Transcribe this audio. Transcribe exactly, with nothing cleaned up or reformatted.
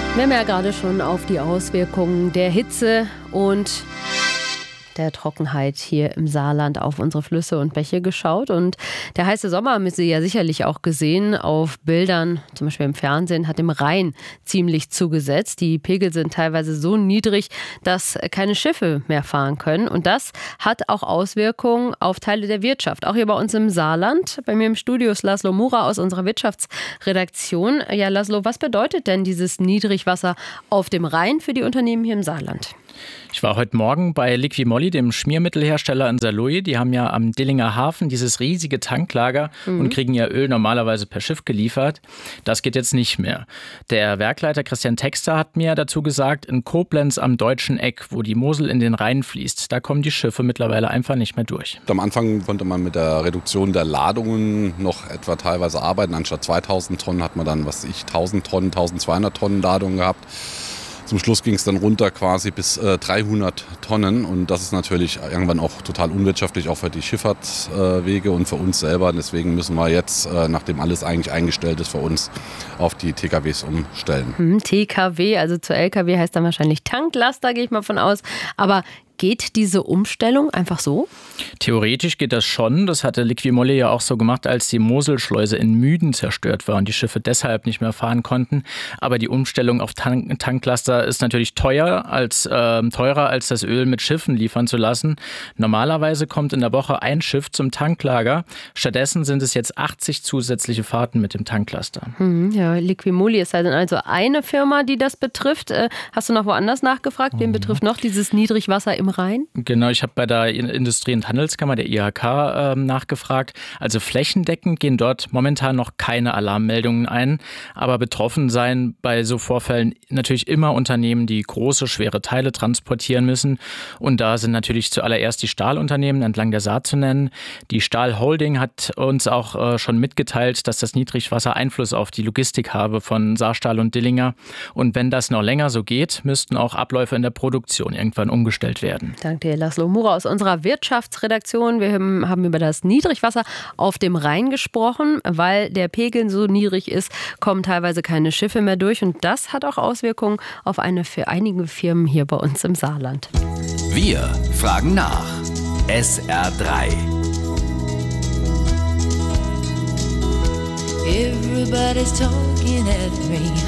Wir haben ja gerade schon auf die Auswirkungen der Hitze und der Trockenheit hier im Saarland auf unsere Flüsse und Bäche geschaut. Und der heiße Sommer haben Sie ja sicherlich auch gesehen auf Bildern, zum Beispiel im Fernsehen, hat dem Rhein ziemlich zugesetzt. Die Pegel sind teilweise so niedrig, dass keine Schiffe mehr fahren können. Und das hat auch Auswirkungen auf Teile der Wirtschaft. Auch hier bei uns im Saarland. Bei mir im Studio ist Laszlo Mura aus unserer Wirtschaftsredaktion. Ja, Laszlo, was bedeutet denn dieses Niedrigwasser auf dem Rhein für die Unternehmen hier im Saarland? Ich war heute Morgen bei Liqui-Moly, dem Schmiermittelhersteller in Saarlouis. Die haben ja am Dillinger Hafen dieses riesige Tanklager mhm. und kriegen ihr Öl normalerweise per Schiff geliefert. Das geht jetzt nicht mehr. Der Werkleiter Christian Texter hat mir dazu gesagt, in Koblenz am Deutschen Eck, wo die Mosel in den Rhein fließt, da kommen die Schiffe mittlerweile einfach nicht mehr durch. Am Anfang konnte man mit der Reduktion der Ladungen noch etwa teilweise arbeiten. Anstatt zweitausend Tonnen hat man dann, was weiß ich, tausend Tonnen, eintausendzweihundert Tonnen Ladungen gehabt. Zum Schluss ging es dann runter quasi bis äh, dreihundert Tonnen und das ist natürlich irgendwann auch total unwirtschaftlich, auch für die Schifffahrtswege äh, und für uns selber. Deswegen müssen wir jetzt, äh, nachdem alles eigentlich eingestellt ist für uns, auf die T K Ws umstellen. Hm, T K W, also zu L K W heißt dann wahrscheinlich Tanklaster, gehe ich mal von aus. Aber geht diese Umstellung einfach so? Theoretisch geht das schon. Das hatte Liqui-Moly ja auch so gemacht, als die Moselschleuse in Müden zerstört war und die Schiffe deshalb nicht mehr fahren konnten. Aber die Umstellung auf Tank- Tanklaster ist natürlich teuer als, äh, teurer, als das Öl mit Schiffen liefern zu lassen. Normalerweise kommt in der Woche ein Schiff zum Tanklager. Stattdessen sind es jetzt achtzig zusätzliche Fahrten mit dem Tanklaster. Hm, ja, Liqui-Moly ist also eine Firma, die das betrifft. Äh, hast du noch woanders nachgefragt? Wen mhm. betrifft noch dieses Niedrigwasser im Rhein? Genau, ich habe bei der Industrie- und Handelskammer, der I H K, äh, nachgefragt. Also flächendeckend gehen dort momentan noch keine Alarmmeldungen ein. Aber betroffen seien bei so Vorfällen natürlich immer Unternehmen, die große, schwere Teile transportieren müssen. Und da sind natürlich zuallererst die Stahlunternehmen entlang der Saar zu nennen. Die Stahl Holding hat uns auch äh, schon mitgeteilt, dass das Niedrigwasser Einfluss auf die Logistik habe von Saarstahl und Dillinger. Und wenn das noch länger so geht, müssten auch Abläufe in der Produktion irgendwann umgestellt werden. Danke dir, Laszlo Mura aus unserer Wirtschaftsredaktion. Wir haben über das Niedrigwasser auf dem Rhein gesprochen. Weil der Pegel so niedrig ist, kommen teilweise keine Schiffe mehr durch. Und das hat auch Auswirkungen auf eine für einige Firmen hier bei uns im Saarland. Wir fragen nach. S R drei. Everybody's talking at me.